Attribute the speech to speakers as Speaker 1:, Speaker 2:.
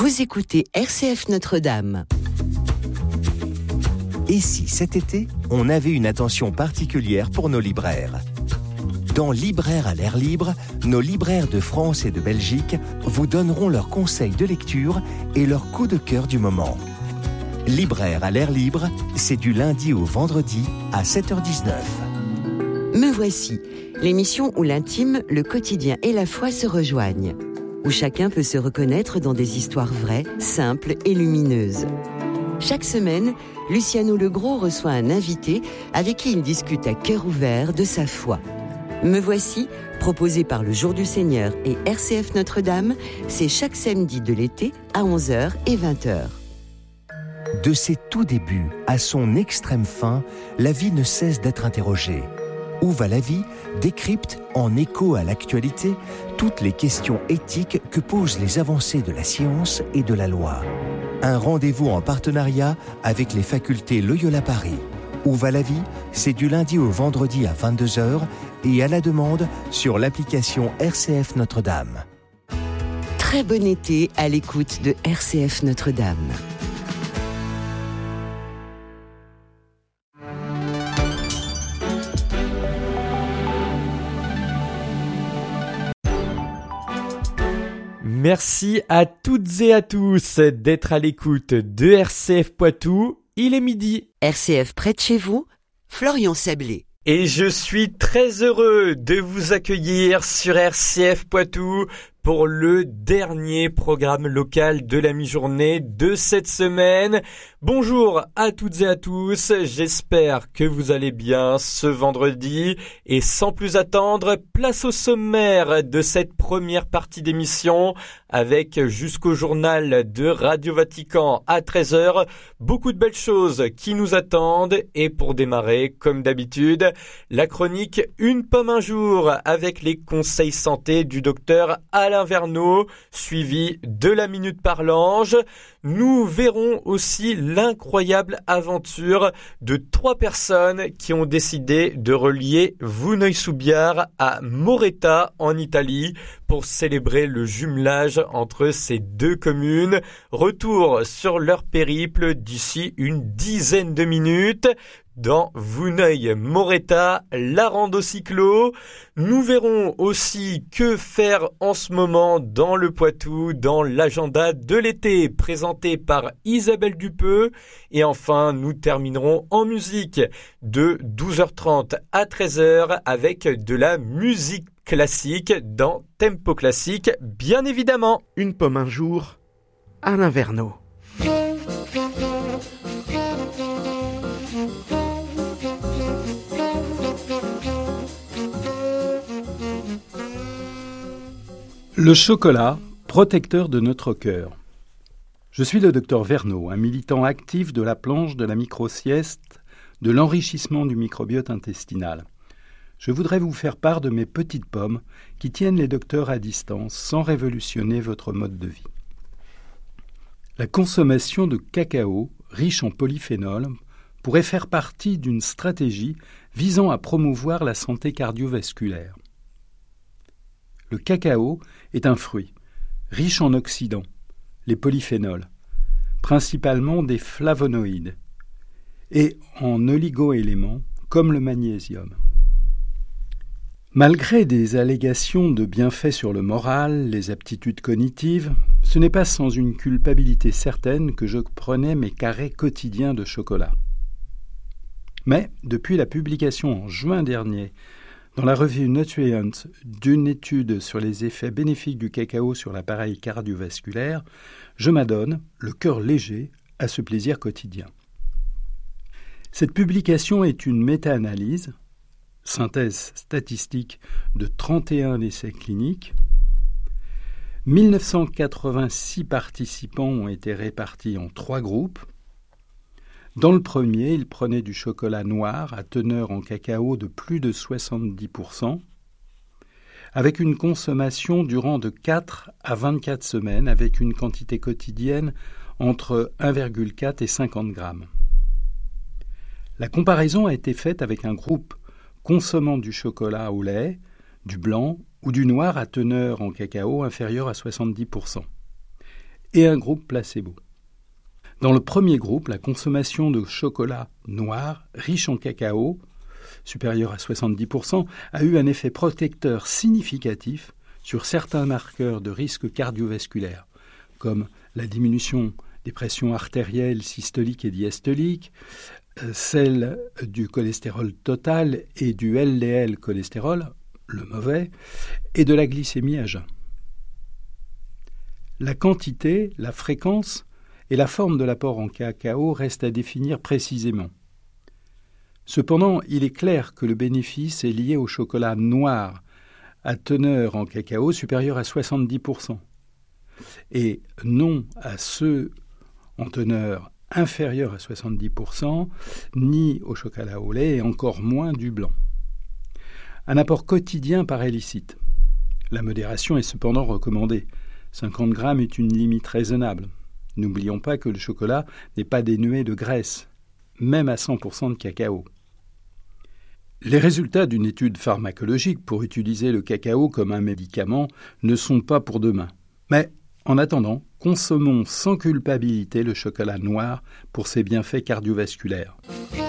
Speaker 1: Vous écoutez RCF Notre-Dame.
Speaker 2: Et si cet été, on avait une attention particulière pour nos libraires ? Dans Libraires à l'air libre, nos libraires de France et de Belgique vous donneront leurs conseils de lecture et leurs coups de cœur du moment. Libraires à l'air libre, c'est du lundi au vendredi à 7h19.
Speaker 1: Me voici, l'émission où l'intime, le quotidien et la foi se rejoignent. Où chacun peut se reconnaître dans des histoires vraies, simples et lumineuses. Chaque semaine, Luciano Legros reçoit un invité avec qui il discute à cœur ouvert de sa foi. Me voici, proposé par le Jour du Seigneur et RCF Notre-Dame, c'est chaque samedi de l'été à 11h et 20h.
Speaker 2: De ses tout débuts à son extrême fin, la vie ne cesse d'être interrogée. Où va la vie décrypte, en écho à l'actualité, toutes les questions éthiques que posent les avancées de la science et de la loi. Un rendez-vous en partenariat avec les facultés Loyola Paris. Où va la vie ? C'est du lundi au vendredi à 22h et à la demande sur l'application RCF Notre-Dame.
Speaker 1: Très bon été à l'écoute de RCF Notre-Dame.
Speaker 3: Merci à toutes et à tous d'être à l'écoute de RCF Poitou. Il est midi.
Speaker 1: RCF près de chez vous, Florian Sablé.
Speaker 3: Et je suis très heureux de vous accueillir sur RCF Poitou pour le dernier programme local de la mi-journée de cette semaine. Bonjour à toutes et à tous, j'espère que vous allez bien ce vendredi. Et sans plus attendre, place au sommaire de cette première partie d'émission avec jusqu'au journal de Radio Vatican à 13h. Beaucoup de belles choses qui nous attendent. Et pour démarrer, comme d'habitude, la chronique Une pomme un jour avec les conseils santé du docteur Alain Verneau, suivi de la Minute par l'Ange. Nous verrons aussi l'incroyable aventure de 3 personnes qui ont décidé de relier Vouneuil-sous-Biard à Moretta en Italie pour célébrer le jumelage entre ces 2 communes. Retour sur leur périple d'ici une dizaine de minutes. Dans Vouneuil-Moretta, la rando cyclo. Nous verrons aussi que faire en ce moment dans le Poitou, dans l'agenda de l'été présenté par Isabelle Dupeux. Et enfin, nous terminerons en musique de 12h30 à 13h avec de la musique classique dans Tempo Classique, bien évidemment.
Speaker 4: Une pomme un jour, Alain Verneau. Le chocolat, protecteur de notre cœur. Je suis le docteur Verneau, un militant actif de la planche de la micro-sieste, de l'enrichissement du microbiote intestinal. Je voudrais vous faire part de mes petites pommes qui tiennent les docteurs à distance sans révolutionner votre mode de vie. La consommation de cacao, riche en polyphénol, pourrait faire partie d'une stratégie visant à promouvoir la santé cardiovasculaire. Le cacao est un fruit, riche en oxydants, les polyphénols, principalement des flavonoïdes, et en oligoéléments comme le magnésium. Malgré des allégations de bienfaits sur le moral, les aptitudes cognitives, ce n'est pas sans une culpabilité certaine que je prenais mes carrés quotidiens de chocolat. Mais, depuis la publication en juin dernier dans la revue Nutrient d'une étude sur les effets bénéfiques du cacao sur l'appareil cardiovasculaire, je m'adonne, le cœur léger, à ce plaisir quotidien. Cette publication est une méta-analyse, synthèse statistique de 31 essais cliniques. 1986 participants ont été répartis en 3 groupes. Dans le premier, ils prenaient du chocolat noir à teneur en cacao de plus de 70%, avec une consommation durant de 4 à 24 semaines, avec une quantité quotidienne entre 1,4 et 50 grammes. La comparaison a été faite avec un groupe consommant du chocolat au lait, du blanc ou du noir à teneur en cacao inférieur à 70%. et un groupe placebo. Dans le premier groupe, la consommation de chocolat noir, riche en cacao, supérieur à 70%, a eu un effet protecteur significatif sur certains marqueurs de risque cardiovasculaire, comme la diminution des pressions artérielles systoliques et diastoliques, celle du cholestérol total et du LDL cholestérol, le mauvais, et de la glycémie à jeun. La quantité, la fréquence et la forme de l'apport en cacao restent à définir précisément. Cependant, il est clair que le bénéfice est lié au chocolat noir à teneur en cacao supérieure à 70%, et non à ceux en teneur inférieure à 70%, ni au chocolat au lait et encore moins du blanc. Un apport quotidien paraît licite. La modération est cependant recommandée. 50 grammes est une limite raisonnable. N'oublions pas que le chocolat n'est pas dénué de graisse, même à 100% de cacao. Les résultats d'une étude pharmacologique pour utiliser le cacao comme un médicament ne sont pas pour demain. Mais, en attendant, consommons sans culpabilité le chocolat noir pour ses bienfaits cardiovasculaires.